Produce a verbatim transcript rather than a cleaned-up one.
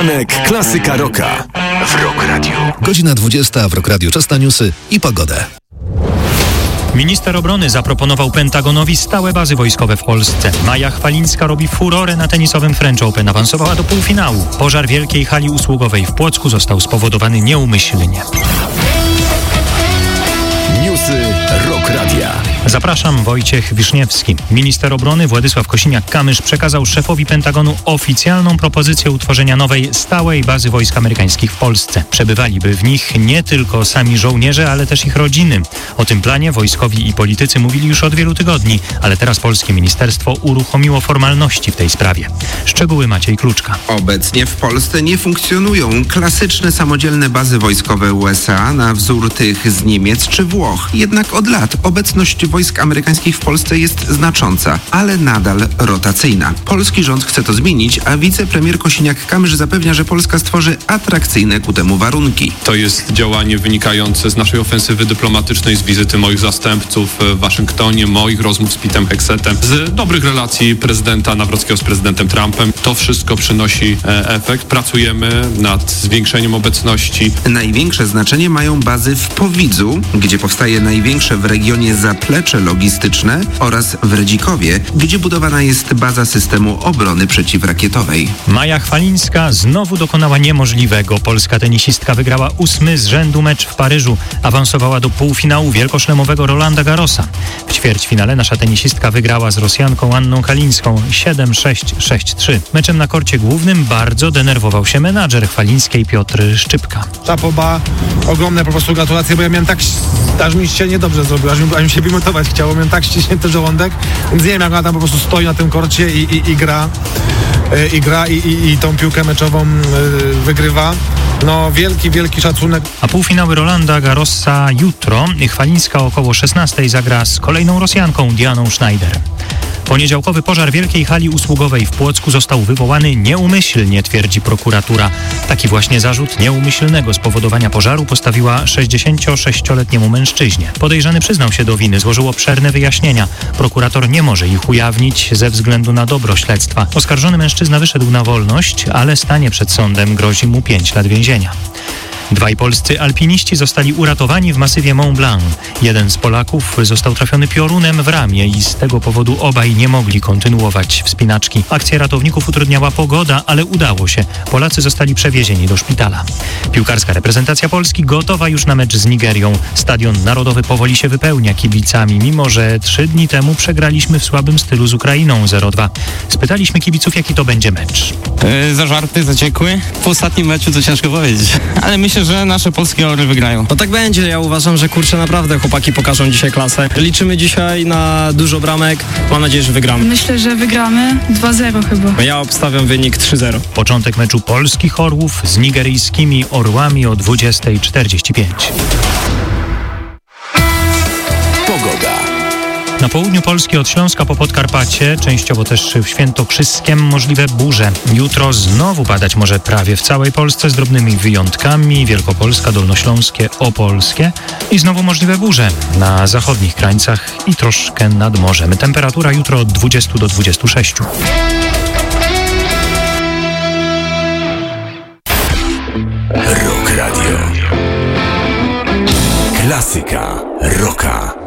Klasyka Rocka w Rock Radio. Godzina dwudziesta w Rock Radio. Czas na newsy i pogodę. Minister obrony zaproponował Pentagonowi stałe bazy wojskowe w Polsce. Maja Chwalińska robi furorę na tenisowym French Open. Awansowała do półfinału. Pożar wielkiej hali usługowej w Płocku został spowodowany nieumyślnie. Newsy Rock Radia. Zapraszam, Wojciech Wiszniewski. Minister obrony Władysław Kosiniak-Kamysz przekazał szefowi Pentagonu oficjalną propozycję utworzenia nowej, stałej bazy wojsk amerykańskich w Polsce. Przebywaliby w nich nie tylko sami żołnierze, ale też ich rodziny. O tym planie wojskowi i politycy mówili już od wielu tygodni, ale teraz polskie ministerstwo uruchomiło formalności w tej sprawie. Szczegóły Maciej Kluczka. Obecnie w Polsce nie funkcjonują klasyczne samodzielne bazy wojskowe U S A na wzór tych z Niemiec czy Włoch. Jednak od lat obecność wojsk amerykańskich w Polsce jest znacząca, ale nadal rotacyjna. Polski rząd chce to zmienić, a wicepremier Kosiniak-Kamysz zapewnia, że Polska stworzy atrakcyjne ku temu warunki. To jest działanie wynikające z naszej ofensywy dyplomatycznej, z wizyty moich zastępców w Waszyngtonie, moich rozmów z Petem Hegsetem, z dobrych relacji prezydenta Nawrockiego z prezydentem Trumpem. To wszystko przynosi e, efekt. Pracujemy nad zwiększeniem obecności. Największe znaczenie mają bazy w Powidzu, gdzie powstaje największe w regionie zaplecze logistyczne, oraz w Redzikowie, gdzie budowana jest baza systemu obrony przeciwrakietowej. Maja Chwalińska znowu dokonała niemożliwego. Polska tenisistka wygrała ósmy z rzędu mecz w Paryżu. Awansowała do półfinału wielkoszlemowego Rolanda Garrosa. W ćwierćfinale nasza tenisistka wygrała z Rosjanką Anną Kalińską siedem sześć sześć trzy. Meczem na korcie głównym bardzo denerwował się menadżer Chwalińskiej Piotr Szczypka. Czapoba, ogromne po prostu gratulacje, bo ja miałem tak, aż mi się niedobrze zrobiło, aż mi, aż mi się wymiotować chciało, miałem tak ściśnięty żołądek, więc nie wiem, jak ona tam po prostu stoi na tym korcie i, i, i gra, yy, i gra i, i, i tą piłkę meczową yy, wygrywa. No wielki, wielki szacunek. A półfinały Rolanda Garrosa jutro. Chwalińska około szesnastej zagra z kolejną Rosjanką Dianą Schneider. Poniedziałkowy pożar wielkiej hali usługowej w Płocku został wywołany nieumyślnie, twierdzi prokuratura. Taki właśnie zarzut nieumyślnego spowodowania pożaru postawiła sześćdziesięciosześcioletniemu mężczyźnie. Podejrzany przyznał się do winy, złożył obszerne wyjaśnienia. Prokurator nie może ich ujawnić ze względu na dobro śledztwa. Oskarżony mężczyzna wyszedł na wolność, ale stanie przed sądem, grozi mu pięć lat więzienia. Dwaj polscy alpiniści zostali uratowani w masywie Mont Blanc. Jeden z Polaków został trafiony piorunem w ramię i z tego powodu obaj nie mogli kontynuować wspinaczki. Akcję ratowników utrudniała pogoda, ale udało się. Polacy zostali przewiezieni do szpitala. Piłkarska reprezentacja Polski gotowa już na mecz z Nigerią. Stadion Narodowy powoli się wypełnia kibicami, mimo że trzy dni temu przegraliśmy w słabym stylu z Ukrainą zero dwa. Spytaliśmy kibiców, jaki to będzie mecz. Yy, zażarty, zaciekły. Po ostatnim meczu to ciężko powiedzieć, ale myślę, że nasze polskie orły wygrają. No tak będzie, ja uważam, że kurczę, naprawdę chłopaki pokażą dzisiaj klasę. Liczymy dzisiaj na dużo bramek, mam nadzieję, że wygramy. Myślę, że wygramy dwa zero chyba. Ja obstawiam wynik trzy zero. Początek meczu polskich orłów z nigeryjskimi orłami o dwudziesta czterdzieści pięć. Pogoda. Na południu Polski od Śląska po Podkarpacie, częściowo też w Świętokrzyskiem możliwe burze. Jutro znowu padać może prawie w całej Polsce z drobnymi wyjątkami. Wielkopolska, Dolnośląskie, Opolskie i znowu możliwe burze na zachodnich krańcach i troszkę nad morzem. Temperatura jutro od dwudziestu do dwudziestu sześciu. Rock Radio. Klasyka Rocka.